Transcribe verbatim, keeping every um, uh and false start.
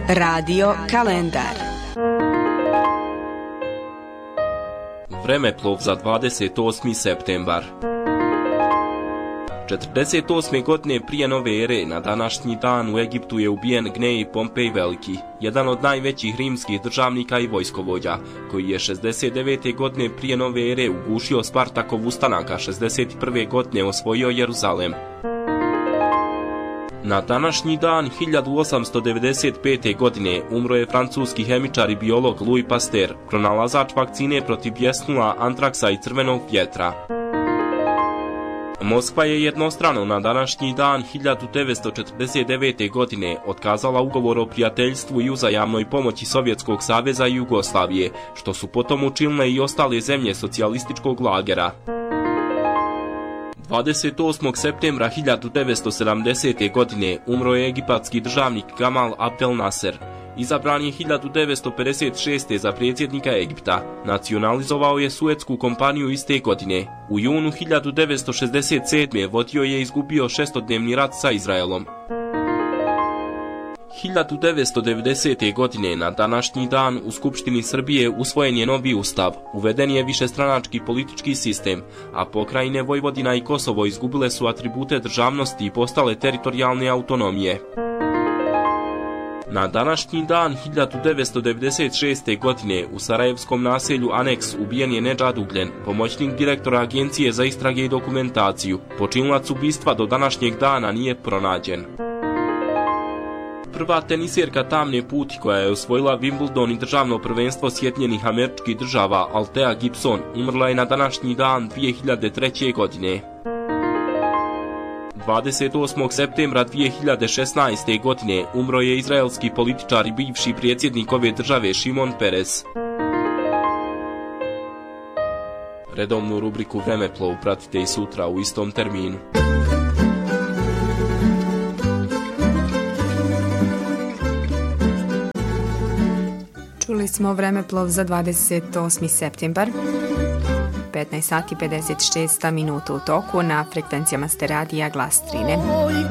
Radio kalendar. Vremeplov za dvadeset osmi septembar. četrdeset osme godine prije nove ere na današnji dan u Egiptu je ubijen Gnej Pompej Veliki, jedan od najvećih rimskih državnika i vojskovođa, koji je šezdeset devete godine prije nove ere ugušio Spartakov ustanak, a šezdeset prve godine osvojio Jeruzalem. Na današnji dan hiljadu osamsto devedeset pete. godine umro je francuski hemičar i biolog Louis Pasteur, pronalazač vakcine protiv bjesnula, antraksa i crvenog vjetra. Moskva je jednostrano na današnji dan hiljadu devetsto četrdeset devete. godine otkazala ugovor o prijateljstvu i uzajamnoj pomoći Sovjetskog saveza i Jugoslavije, što su potom učinile i ostale zemlje socijalističkog lagera. dvadeset osmog septembra hiljadu devetsto sedamdesete. godine umro je egipatski državnik Gamal Abdel Nasser. Izabran je hiljadu devetsto pedeset šeste. za predsjednika Egipta. Nacionalizovao je Suetsku kompaniju iste godine. U junu hiljadu devetsto šezdeset sedme. vodio je izgubio šestodnevni rat sa Izraelom. hiljadu devetsto devedesete. godine na današnji dan u Skupštini Srbije usvojen je novi ustav, uveden je višestranački politički sistem, a pokrajine Vojvodina i Kosovo izgubile su atribute državnosti i postale teritorijalne autonomije. Na današnji dan hiljadu devetsto devedeset šeste. godine u sarajevskom naselju Aneks ubijen je Nedžad Ugljen, pomoćnik direktora Agencije za istrage i dokumentaciju. Počinilac ubistva do današnjeg dana nije pronađen. Prva tenisjerka tamne puti koja je osvojila Wimbledon i državno prvenstvo Sjedinjenih Američkih Država, Althea Gibson, umrla je na današnji dan dvije hiljade treće. godine. dvadeset osmog septembra dvije hiljade šesnaeste. godine umro je izraelski političar i bivši predsjednik ove države Šimon Peres. Redovnu rubriku Vremeplov pratite i sutra u istom terminu. Čuli smo vremeplov za dvadeset osmi septembar. petnaest sati pedeset šest minuta u toku na frekvencijama ste radija Glas Trine.